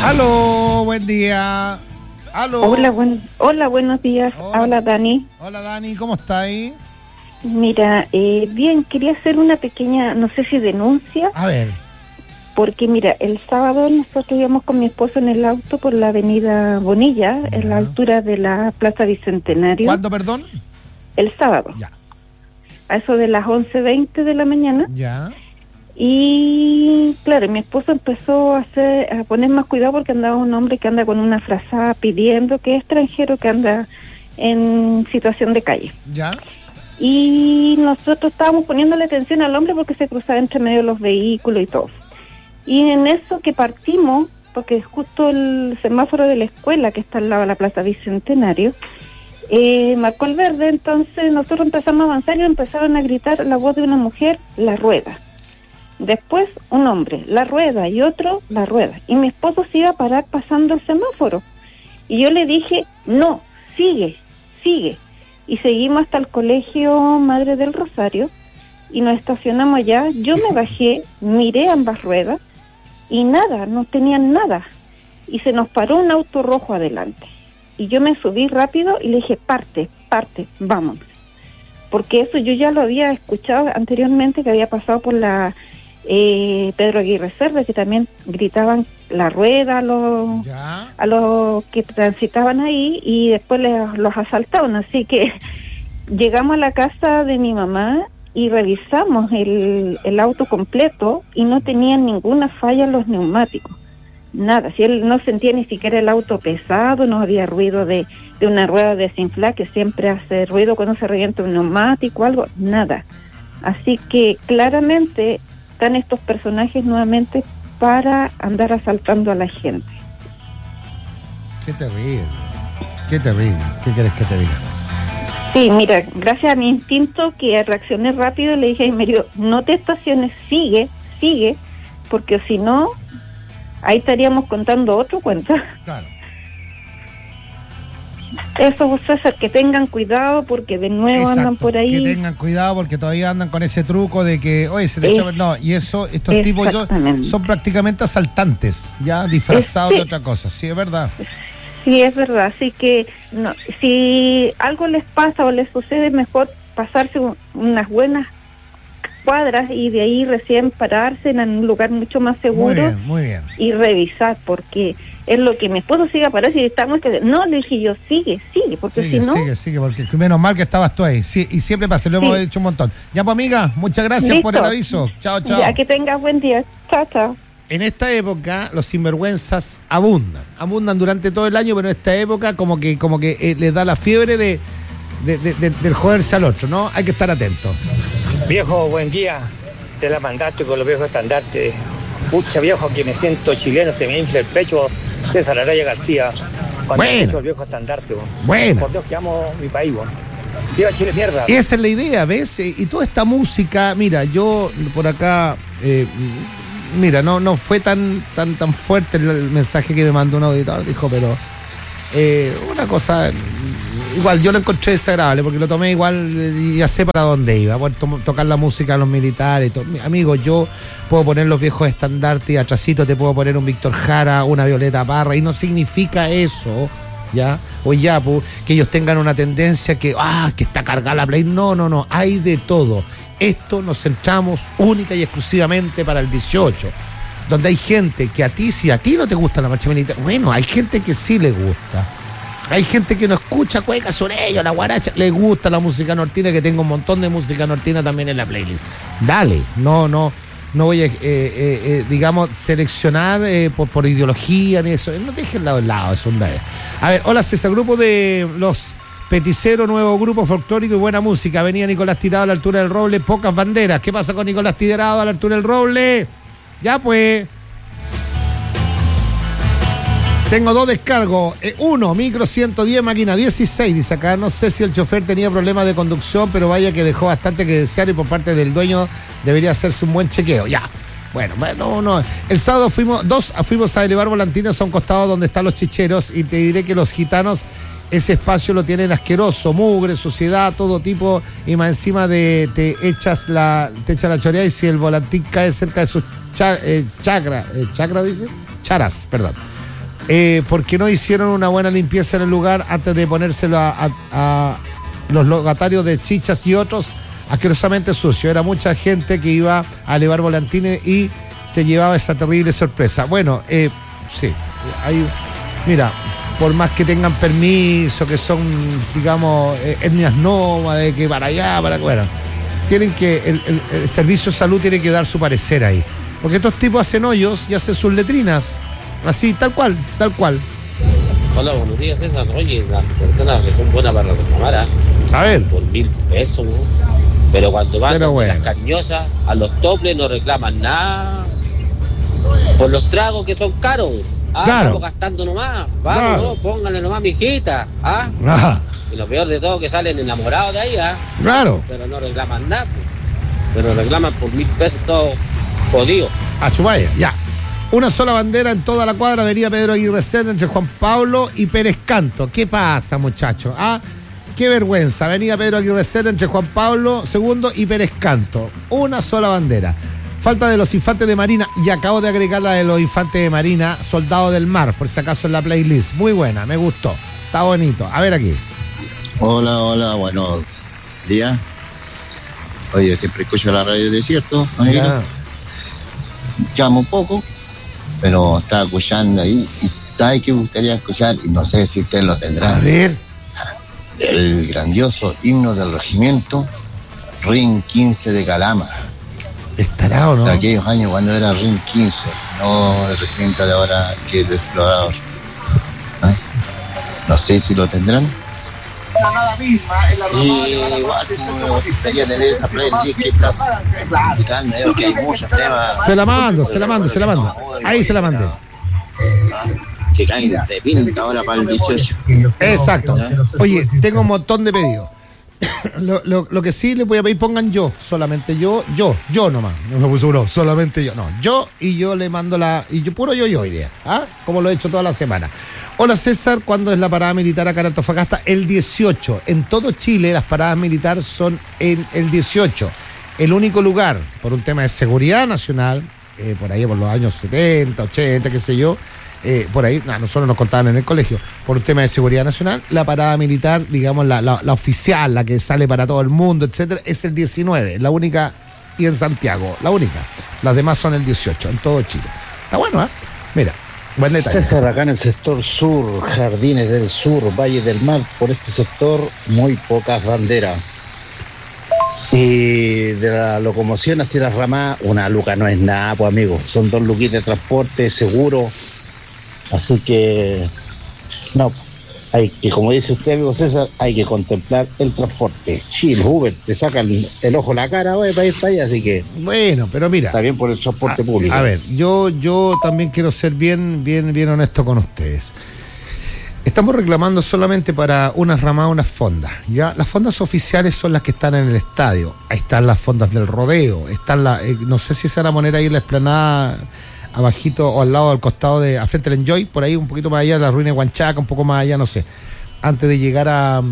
Aló, buen día. Aló. Hola, buenos días. Hola. Habla Dani. Hola Dani, ¿cómo está ahí? Mira, bien, quería hacer una pequeña, no sé si denuncia, A ver. porque mira, el sábado nosotros íbamos con mi esposo en el auto por la avenida Bonilla, Ya. en la altura de la Plaza Bicentenario. ¿Cuándo, perdón? El sábado, Ya. a eso de las 11:20 de la mañana. Ya. Y claro, mi esposo empezó a poner más cuidado porque andaba un hombre que anda con una frazada pidiendo, que es extranjero, que anda en situación de calle. Ya. Y nosotros estábamos poniéndole atención al hombre porque se cruzaba entre medio de los vehículos y todo. Y en eso que partimos, porque justo el semáforo de la escuela que está al lado de la Plaza Bicentenario, marcó el verde. Entonces nosotros empezamos a avanzar y empezaron a gritar la voz de una mujer, la rueda. Después un hombre, la rueda, y otro, la rueda. Y mi esposo se iba a parar pasando el semáforo. Y yo le dije, no, sigue. Y seguimos hasta el colegio Madre del Rosario y nos estacionamos allá. Yo me bajé, miré ambas ruedas y nada, no tenían nada. Y se nos paró un auto rojo adelante. Y yo me subí rápido y le dije, parte, vamos. Porque eso yo ya lo había escuchado anteriormente, que había pasado por la Pedro Aguirre Cerda, que también gritaban la rueda a los que transitaban ahí y después los asaltaban. Así que llegamos a la casa de mi mamá y revisamos el auto completo y no tenían ninguna falla en los neumáticos, nada. Si él no sentía ni siquiera el auto pesado, no había ruido de una rueda desinflada, que siempre hace ruido cuando se revienta un neumático, algo, nada. Así que claramente están estos personajes nuevamente para andar asaltando a la gente. Qué terrible. ¿Qué querés que te diga? Sí, mira, gracias a mi instinto que reaccioné rápido, le dije a mi marido, no te estaciones, sigue, porque si no, ahí estaríamos contando otro cuento. Claro. Eso, César, que tengan cuidado porque de nuevo Exacto, andan por ahí. que tengan cuidado porque todavía andan con ese truco de que, oye, se le echa... No, y eso, estos tipos son prácticamente asaltantes, ya disfrazados de otra cosa. Sí, es verdad. Sí, es verdad. Así que no, si algo les pasa o les sucede, mejor pasarse unas buenas cuadras y de ahí recién pararse en un lugar mucho más seguro. Muy bien. Y revisar, porque es lo que mi esposo siga para si estamos que no, le dije yo, sigue, porque si no... Sigue, porque menos mal que estabas tú ahí. Sí, y siempre pasa, lo hemos dicho un montón. Ya, pues, amiga, muchas gracias. Listo. Por el aviso. Chao. Ya, que tengas buen día. Chao. En esta época los sinvergüenzas abundan durante todo el año, pero en esta época como que les da la fiebre del joderse al otro, ¿no? Hay que estar atentos. Viejo, buen día. Te la mandaste con los viejos estandartes. Pucha, viejo, que me siento chileno, se me infla el pecho. César Araya García. Cuando hizo el viejo estandarte, bueno. Por Dios que amo mi país, ¡viva Chile, mierda! Esa es la idea, ¿ves? Y toda esta música, mira, yo por acá, mira, no fue tan fuerte el mensaje que me mandó un auditor, dijo, pero una cosa, igual yo lo encontré desagradable, porque lo tomé igual y ya sé para dónde iba, por tocar la música a los militares y todo. Amigo, yo puedo poner los viejos estandartes y atrasito te puedo poner un Víctor Jara, una Violeta Parra, y no significa eso, ¿ya? O ya, pues, que ellos tengan una tendencia que está cargada la play. No, hay de todo. Esto nos centramos única y exclusivamente para el 18, donde hay gente que si a ti no te gusta la marcha militar, bueno, hay gente que sí le gusta. Hay gente que no escucha cueca sobre ellos, la guaracha, le gusta la música nortina, que tengo un montón de música nortina también en la playlist. Dale, no voy a, digamos, seleccionar por ideología ni eso. No dejen lado en lado, eso. A ver, hola César, grupo de los Peticeros, nuevo grupo folclórico y buena música. Venía Nicolás Tirado a la altura del Roble, pocas banderas. ¿Qué pasa con Nicolás Tirado a la altura del Roble? Ya pues. Tengo 2 descargos. 1, micro 110, máquina 16. Dice acá, no sé si el chofer tenía problemas de conducción, pero vaya que dejó bastante que desear y por parte del dueño debería hacerse un buen chequeo. Ya. Bueno, no. El sábado fuimos a elevar volantines a un costado donde están los chicheros y te diré que los gitanos ese espacio lo tienen asqueroso, mugre, suciedad, todo tipo, y más encima te echa la choreada y si el volantín cae cerca de sus charas, perdón. ¿Por qué no hicieron una buena limpieza en el lugar antes de ponérselo a los logatarios de chichas y otros asquerosamente sucios? Era mucha gente que iba a elevar volantines y se llevaba esa terrible sorpresa. Bueno, sí, mira, por más que tengan permiso, que son, digamos, etnias nómades, que para allá, bueno, tienen que, el servicio de salud tiene que dar su parecer ahí. Porque estos tipos hacen hoyos y hacen sus letrinas, así, tal cual. Hola, buenos días, César. Oye, las personas que son buenas para reclamar, a ver, por 1.000 pesos, ¿no? Pero cuando van a bueno, las cariñosas, a los toples no reclaman nada por los tragos que son caros. Claro. Estamos gastando nomás. Vamos, Claro. ¿no? Pónganle nomás, mijita. Y lo peor de todo que salen enamorados de ahí, claro. Pero no reclaman nada. Pero reclaman por 1.000 pesos todo jodido. A Chubaya, ya. Una sola bandera en toda la cuadra, avenida Pedro Aguirre Cerda, entre Juan Pablo y Pérez Canto. ¿Qué pasa, muchachos? Qué vergüenza. Avenida Pedro Aguirre Cerda, entre Juan Pablo II y Pérez Canto. Una sola bandera. Falta de los infantes de Marina, y acabo de agregar la de los infantes de Marina, Soldado del Mar, por si acaso en la playlist. Muy buena, me gustó. Está bonito. A ver aquí. Hola, buenos días. Oye, siempre escucho la radio Desierto, amigo. Llamo un poco, pero estaba escuchando ahí y sabe que me gustaría escuchar, y no sé si usted lo tendrá. A ver. El grandioso himno del regimiento RIN 15 de Calama. ¿Estará o no? De aquellos años cuando era RIN 15, no el regimiento de ahora que es el explorador. No sé si lo tendrán. Y igual me gustaría tener esa playlist que estás indicando, que hay muchos temas. Se la mando. Ahí se la mandé. Que caen de pinta ahora para el 18. Exacto. Oye, tengo un montón de pedidos. Lo que sí les voy a pedir, pongan solamente yo nomás. No me puso uno, solamente yo. No, yo le mando puro yo hoy día. Como lo he hecho toda la semana. Hola César, ¿cuándo es la parada militar acá en Antofagasta? El 18. En todo Chile las paradas militares son en el 18. El único lugar, por un tema de seguridad nacional, por ahí por los años 70, 80, qué sé yo, por ahí, nosotros nos contaban en el colegio, por un tema de seguridad nacional, la parada militar, digamos, la oficial, la que sale para todo el mundo, etcétera, es el 19, la única, y en Santiago, la única. Las demás son el 18, en todo Chile. Está bueno, Mira, buen detalle. César, acá en el sector sur, Jardines del Sur, Valle del Mar, por este sector, muy pocas banderas. Y de la locomoción hacia la ramada, una luca no es nada, pues amigo, son 2 luquitas de transporte seguro. Así que, no, hay que, como dice usted, amigo César, hay que contemplar el transporte. Sí, los Uber te sacan el ojo a la cara, para ir para allá, así que... Bueno, pero mira... Está bien por el transporte público. A ver, yo también quiero ser bien honesto con ustedes. Estamos reclamando solamente para unas ramadas, unas fondas, ¿ya? Las fondas oficiales son las que están en el estadio. Ahí están las fondas del rodeo, están no sé si se van a poner ahí en la explanada... abajito o al lado, al costado a frente del Enjoy, por ahí un poquito más allá de la ruina de Huanchaca, un poco más allá, no sé, antes de llegar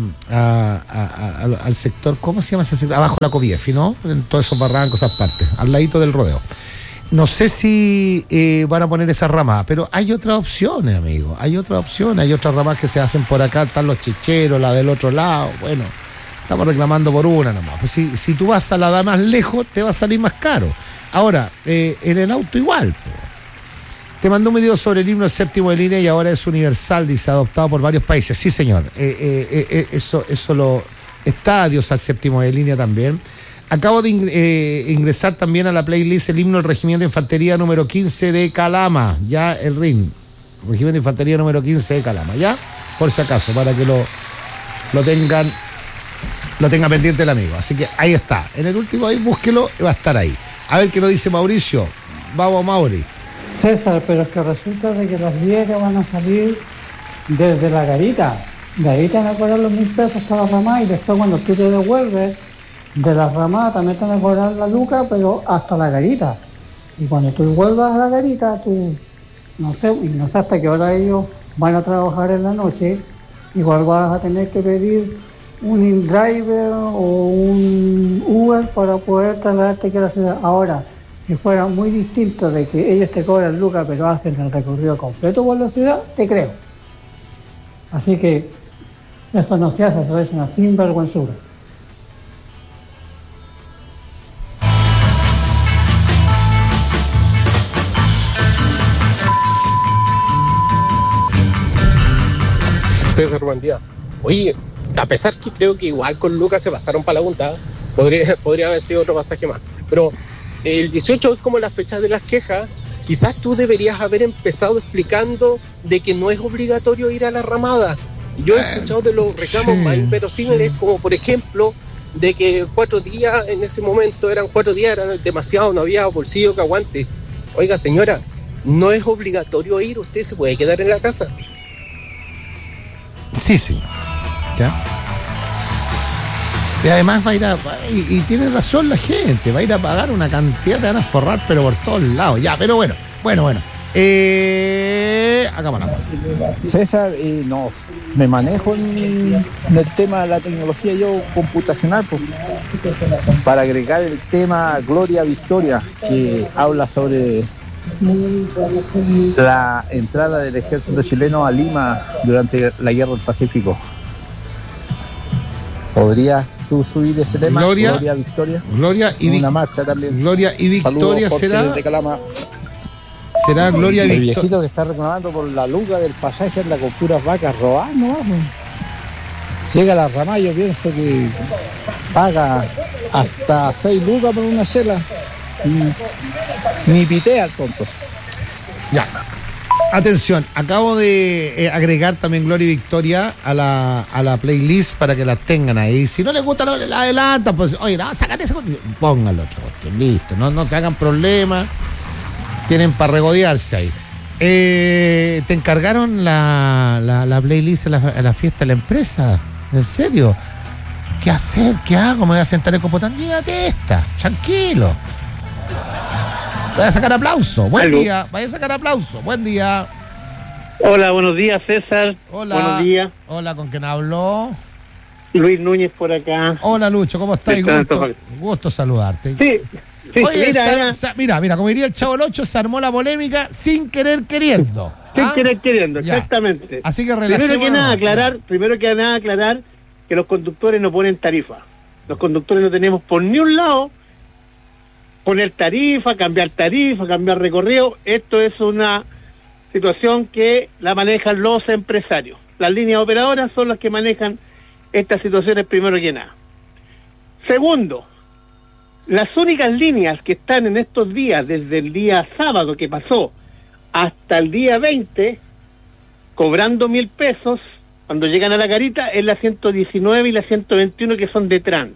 al sector, ¿cómo se llama ese sector? Abajo de la Coviefi, ¿no? En todos esos barrancos, esas partes, al ladito del rodeo. No sé si van a poner esa rama, pero hay otras opciones, amigo, hay otras ramas que se hacen por acá, están los chicheros, la del otro lado, bueno, estamos reclamando por una nomás. Pues si tú vas a la da más lejos, te va a salir más caro. Ahora, en el auto igual, pues. Te mandó un video sobre el himno séptimo de línea y ahora es universal, dice, adoptado por varios países. Sí, señor. Eso lo... Estadios al séptimo de línea también. Acabo de ingresar también a la playlist el himno del Regimiento de Infantería número 15 de Calama. Ya el RIN. Regimiento de Infantería número 15 de Calama. Ya, por si acaso, para que lo tengan pendiente el amigo. Así que ahí está. En el último ahí, búsquelo, va a estar ahí. A ver qué nos dice Mauricio. Vamos, Mauri. César, pero es que resulta de que las lieres van a salir desde la garita. De ahí te van a cobrar los 1.000 pesos cada ramada y después cuando tú te devuelves de la ramada también te van a cobrar la luca, pero hasta la garita. Y cuando tú vuelvas a la garita, tú no sé hasta qué hora ellos van a trabajar en la noche, igual vas a tener que pedir un InDriver o un Uber para poder trasladarte a la ciudad. Ahora, Si fuera muy distinto de que ellos te cobran lucas pero hacen el recorrido completo por la ciudad, te creo. Así que eso no se hace, eso es una sinvergüenzura. César, buen día. Oye, a pesar que creo que igual con Lucas se pasaron para la punta, podría haber sido otro pasaje más. Pero el 18 es como la fecha de las quejas. Quizás tú deberías haber empezado explicando de que no es obligatorio ir a la ramada. Yo he escuchado de los reclamos más inverosímiles, como por ejemplo, de que 4 días en ese momento eran demasiado, no había bolsillo que aguante. Oiga, señora, no es obligatorio ir, usted se puede quedar en la casa. Sí. ¿Ya? Y además va a ir y tiene razón la gente, va a ir a pagar una cantidad, te van a forrar, pero por todos lados. Ya, pero bueno. Hagámonos. César, no, me manejo en el tema de la tecnología yo computacional, pues, para agregar el tema Gloria Victoria, que habla sobre la entrada del ejército chileno a Lima durante la guerra del Pacífico. ¿Podrías tú subir ese tema? Gloria Victoria. Una marcha también. Gloria y Victoria. Saludos, será Gloria Victoria. El viejito que está reclamando por la luca del pasaje anda con puras vacas robadas, ¿no? Llega a la ramada, yo pienso que paga hasta 6 lucas por una chela. Ni pitea el tonto. Ya. Atención, acabo de agregar también Gloria y Victoria a la playlist para que las tengan ahí. Si no les gusta, la adelantan, pues, oye, no, sácate ese, pónganlo, listo, no se hagan problemas. Tienen para regodearse ahí. ¿Te encargaron la playlist a la fiesta de la empresa? ¿En serio? ¿Qué hacer? ¿Qué hago? ¿Me voy a sentar en el computador? Llévate esta, tranquilo. Vaya a sacar aplauso. Buen día. Vaya a sacar aplauso. Buen día. Hola, buenos días, César. Hola. Buenos días. Hola, ¿con quién habló? Luis Núñez por acá. Hola, Lucho, ¿cómo estás? Gusto saludarte. Sí. Oye, mira, como diría el Chavo el 8, se armó la polémica sin querer queriendo. Sin querer queriendo, exactamente. Así que primero que nada aclarar que los conductores no ponen tarifa. Los conductores no tenemos por ni un lado poner tarifa, cambiar recorrido. Esto es una situación que la manejan los empresarios. Las líneas operadoras son las que manejan estas situaciones primero que nada. Segundo, las únicas líneas que están en estos días, desde el día sábado que pasó hasta el día 20, cobrando 1.000 pesos, cuando llegan a la Garita, es la 119 y la 121 que son de Trans.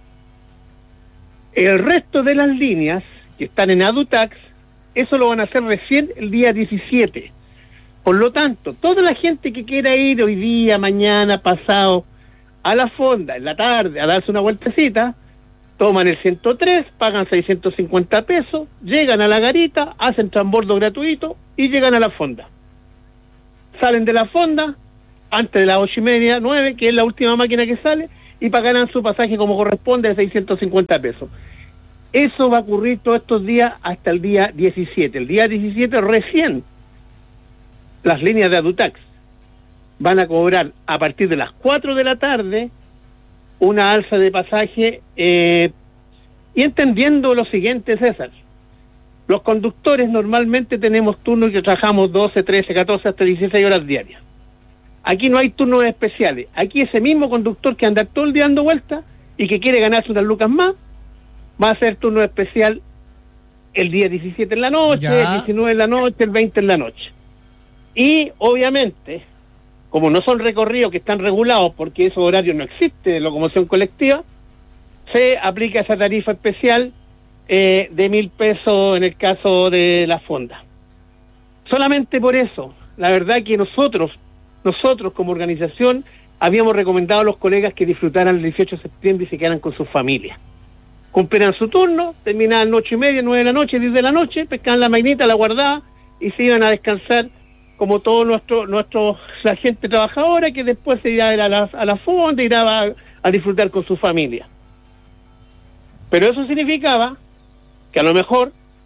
El resto de las líneas que están en Adutax, eso lo van a hacer recién el día 17. Por lo tanto, toda la gente que quiera ir hoy día, mañana, pasado, a la fonda, en la tarde, a darse una vueltecita, toman el 103, pagan 650 pesos, llegan a la Garita, hacen transbordo gratuito y llegan a la fonda. Salen de la fonda antes de las 8:30, 9, que es la última máquina que sale, y pagarán su pasaje como corresponde de 650 pesos. Eso va a ocurrir todos estos días hasta el día 17. El día 17 recién las líneas de Adutax van a cobrar a partir de las 4 de la tarde una alza de pasaje, y entendiendo lo siguiente, César, los conductores normalmente tenemos turnos que trabajamos 12, 13, 14, hasta 16 horas diarias. Aquí no hay turnos especiales. Aquí ese mismo conductor que anda todo el día dando vueltas y que quiere ganarse unas lucas más, va a hacer turno especial el día 17 en la noche, el 19 en la noche, el 20 en la noche. Y obviamente, como no son recorridos que están regulados porque esos horarios no existe de locomoción colectiva, se aplica esa tarifa especial de 1.000 pesos en el caso de la fonda. Solamente por eso, la verdad que nosotros como organización habíamos recomendado a los colegas que disfrutaran el 18 de septiembre y se quedaran con sus familias. Cumplieran su turno, terminaban 8:30, 9 de la noche, 10 de la noche, pescaban la maquinita, la guardaban y se iban a descansar como todos la gente trabajadora, que después se irá a la fonda, irá a disfrutar con su familia. Pero eso significaba que a lo mejor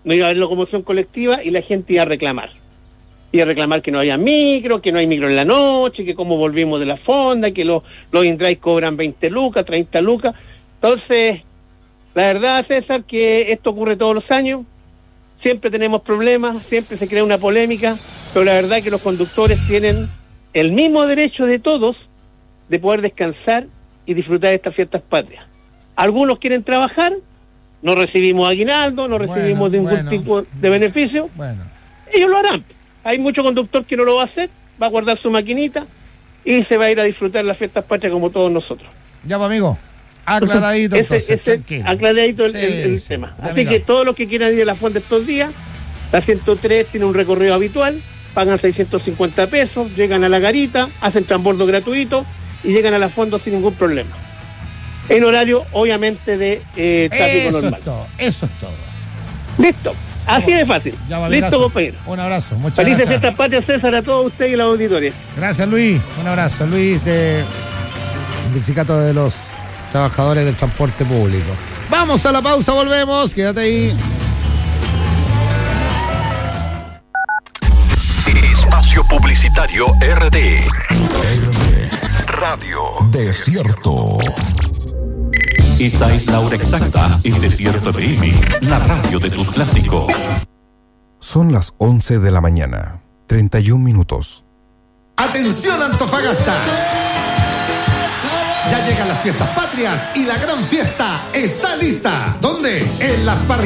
no iba a haber locomoción colectiva y la gente iba a reclamar. Iba a reclamar que no había micro, que no hay micro en la noche, que cómo volvimos de la fonda, que los InDrive cobran 20 lucas, 30 lucas. Entonces, la verdad, César, que esto ocurre todos los años. Siempre tenemos problemas, siempre se crea una polémica, pero la verdad es que los conductores tienen el mismo derecho de todos de poder descansar y disfrutar de estas fiestas patrias. Algunos quieren trabajar, no recibimos aguinaldo, no recibimos ningún tipo de beneficio. Ellos lo harán. Hay mucho conductor que no lo va a hacer, va a guardar su maquinita y se va a ir a disfrutar las fiestas patrias como todos nosotros. Ya, pues, amigo, aclaradito aclaradito el tema. Así amigo, que todos los que quieran ir a la fonda estos días, la 103 tiene un recorrido habitual, pagan 650 pesos, llegan a la garita, hacen transbordo gratuito y llegan a la fonda sin ningún problema. En horario, obviamente, de tráfico normal. Eso es todo. Listo. Así de fácil. Listo, compañero. Un abrazo. Muchas Felices gracias. fiestas patrias, César, a todos ustedes y la auditoría. Gracias, Luis. Un abrazo. Luis del Sindicato de los Trabajadores del Transporte Público. Vamos a la pausa, volvemos. Quédate ahí. Espacio Publicitario RD. Radio Desierto. Esta es la hora exacta en Desierto FM, la radio de tus clásicos. Son las 11 de la mañana, 31 minutos. ¡Atención, Antofagasta! Ya llegan las fiestas patrias y la gran fiesta está lista. ¿Dónde? En las parrillas